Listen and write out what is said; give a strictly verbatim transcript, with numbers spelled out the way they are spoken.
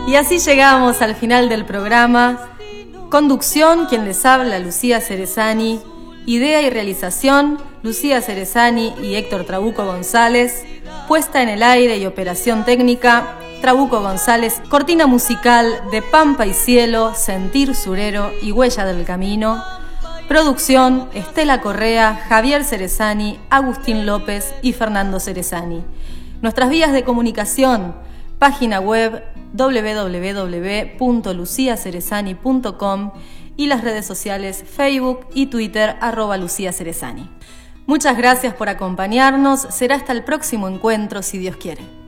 Y así llegamos al final del programa. Conducción, quien les habla, Lucía Cerezani. Idea y realización, Lucía Cerezani y Héctor Trabuco González. Puesta en el aire y operación técnica, Trabuco González. Cortina musical de Pampa y Cielo, Sentir Surero y Huella del Camino. Producción, Estela Correa, Javier Cerezani, Agustín López y Fernando Cerezani. Nuestras vías de comunicación, página web doble u doble u doble u punto lucía cerezani punto com y las redes sociales Facebook y Twitter arroba Lucía Cerezani. Muchas gracias por acompañarnos. Será hasta el próximo encuentro, si Dios quiere.